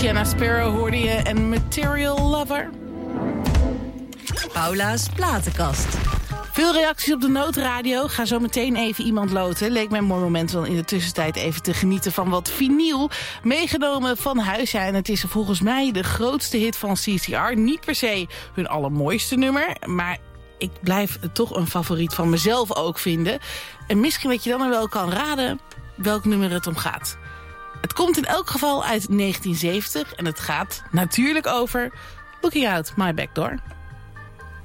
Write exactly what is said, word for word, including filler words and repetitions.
Luciana Sparrow hoorde je en Material Lover. Paula's platenkast. Veel reacties op de Noodradio. Ga zo meteen even iemand loten. Leek mij een mooi moment om in de tussentijd even te genieten van wat vinyl meegenomen van huis. Ja, en het is volgens mij de grootste hit van C C R. Niet per se hun allermooiste nummer, maar ik blijf het toch een favoriet van mezelf ook vinden. En misschien dat je dan wel kan raden welk nummer het om gaat. Het komt in elk geval uit negentien zeventig en het gaat natuurlijk over Looking Out My Back Door.